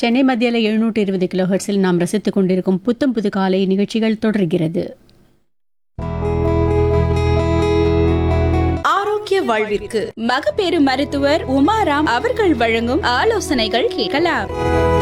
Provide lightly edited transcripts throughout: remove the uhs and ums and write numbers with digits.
சென்னை மத்தியில் 720 கிலோஹெர்ட்ஸில் நாம் ரசித்துக் கொண்டிருக்கும் புத்தம் புது காலை நிகழ்ச்சிகள் தொடர்கிறது. ஆரோக்கிய வாழ்விற்கு மகப்பேறு மருத்துவர் உமாராம் அவர்கள் வழங்கும் ஆலோசனைகள் கேட்கலாம்.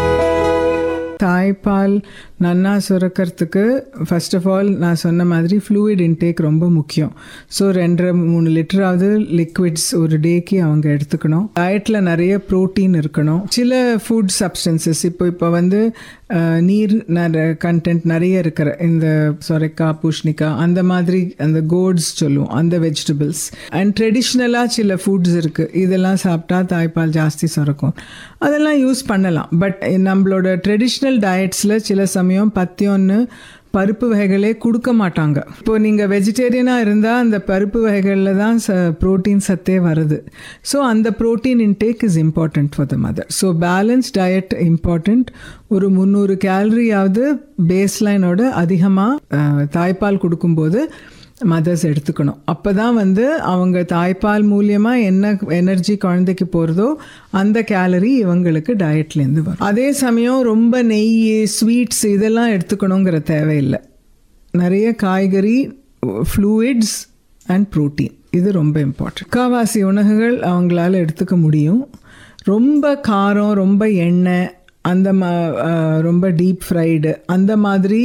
தாய்ப்பால் நன்னா சுரக்கிறதுக்கு ஃபர்ஸ்ட் ஆஃப் ஆல் நான் சொன்ன மாதிரி ஃப்ளூயிட் இன்டேக் ரொம்ப முக்கியம். ஸோ 2-3 லிட்டராவது லிக்விட்ஸ் ஒரு டேக்கு அவங்க எடுத்துக்கணும். டயட்டில் நிறைய ப்ரோட்டீன் இருக்கணும். சில ஃபுட் சப்ஸ்டன்சஸ் இப்போ வந்து நீர் கண்டென்ட் நிறைய இருக்கிற இந்த சொரைக்காய், பூஷ்ணிக்காய், அந்த மாதிரி அந்த கோட்ஸ் சொல்லுவோம், அந்த வெஜிடபிள்ஸ் அண்ட் ட்ரெடிஷ்னலாக சில ஃபுட்ஸ் இருக்குது. இதெல்லாம் சாப்பிட்டா தாய்ப்பால் ஜாஸ்தி சுரக்கும். அதெல்லாம் யூஸ் பண்ணலாம். பட் நம்மளோட ட்ரெடிஷ்னல் டயட்ஸில் சில சமயம் பத்தியம்னு பருப்பு வகைகளே கொடுக்க மாட்டாங்க. இப்போது நீங்கள் வெஜிடேரியனாக இருந்தால் அந்த பருப்பு வகைகளில் தான் ப்ரோட்டீன் சத்தே வருது. ஸோ அந்த protein intake is important for the mother. So balance diet important. ஒரு 300 கேலரியாவது பேஸ்லைனோட அதிகமாக தாய்ப்பால் கொடுக்கும்போது மதர்ஸ் எடுத்துக்கணும். அப்போ தான் வந்து அவங்க தாய்ப்பால் மூலியமாக என்ன எனர்ஜி குழந்தைக்கு போகிறதோ அந்த கேலரி இவங்களுக்கு டயட்லேருந்து வரும். அதே சமயம் ரொம்ப நெய், ஸ்வீட்ஸ் இதெல்லாம் எடுத்துக்கணுங்கிற தேவையில்லை. நிறைய காய்கறி, ஃப்ளூயிட்ஸ் அண்ட் ப்ரோட்டீன், இது ரொம்ப இம்பார்ட்டன்ட். முக்கால்வாசி உணவுகள் அவங்களால எடுத்துக்க முடியும். ரொம்ப காரம், ரொம்ப எண்ணெய், அந்த ரொம்ப டீப் ஃப்ரைடு அந்த மாதிரி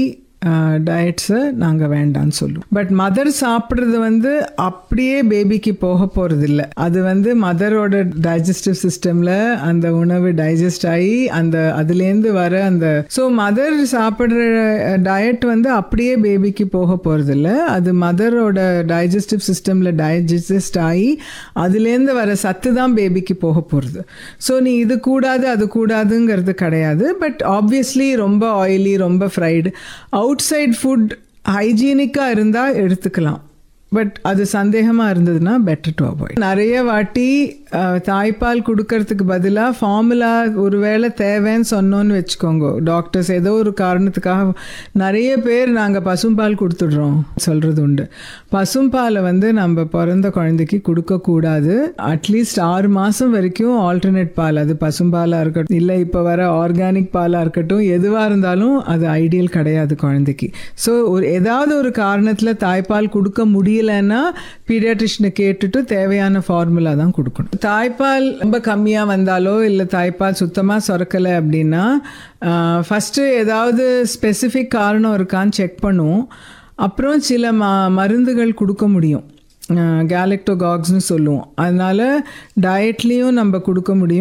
டயட்ஸை நாங்கள் வேண்டான்னு சொல்லுவோம். பட் மதர் சாப்பிட்றது வந்து அப்படியே பேபிக்கு போக போகிறது இல்லை. அது வந்து மதரோட டைஜஸ்டிவ் சிஸ்டமில் அந்த உணவு டைஜஸ்ட் ஆகி அந்த அதுலேருந்து வர அந்த மதர் சாப்பிட்ற டயட் வந்து அப்படியே பேபிக்கு போக போகிறது இல்லை. அது மதரோட டைஜஸ்டிவ் சிஸ்டமில் டைஜஸ்ட் ஆகி அதுலேருந்து வர சத்து தான் பேபிக்கு போக போகிறது. ஸோ நீ இது கூடாது அது கூடாதுங்கிறது கிடையாது. பட் ஆப்வியஸ்லி ரொம்ப ஆயிலி, ரொம்ப ஃப்ரைடு, அவுட்சைட் ஃபுட் ஹைஜீனிக்காக இருந்தால் எடுத்துக்கலாம். பட் அது சந்தேகமாக இருந்ததுன்னா பெட்டர் டு அவாய்ட். நிறைய வாட்டி தாய்ப்பால் கொடுக்கறதுக்கு பதிலாக ஃபார்முலா ஒருவேளை தேவைன்னு சொன்னோன்னு வச்சுக்கோங்க, டாக்டர்ஸ் ஏதோ ஒரு காரணத்துக்காக நிறைய பேர் நாங்கள் பசும்பால் கொடுத்துடுறோம் சொல்கிறது உண்டு. பசும்பாலை வந்து நம்ம பிறந்த குழந்தைக்கு கொடுக்கக்கூடாது. அட்லீஸ்ட் 6 மாதம் வரைக்கும் ஆல்டர்னேட் பால், அது பசும்பாலாக இருக்கட்டும் இல்லை இப்போ வர ஆர்கானிக் பாலாக இருக்கட்டும், எதுவாக இருந்தாலும் அது ஐடியல் கிடையாது குழந்தைக்கு. ஸோ ஏதாவது ஒரு காரணத்தில் தாய்ப்பால் கொடுக்க முடியலன்னா பீடியாட்ரிஷனை கேட்டுட்டு தேவையான ஃபார்முலா தான் கொடுக்கணும். தாய்ப்பால் ரொம்ப கம்மியாக வந்தாலோ இல்லை தாய்ப்பால் சுத்தமாக சுரக்கலை அப்படின்னா ஃபஸ்ட்டு ஏதாவது ஸ்பெசிஃபிக் காரணம் இருக்கான்னு செக் பண்ணுவோம். அப்புறம் சில மருந்துகள் கொடுக்க முடியும், கேலக்டோகாக்ஸ்னு சொல்லுவோம். அதனால் டயட்லேயும் நம்ம கொடுக்க முடியும்.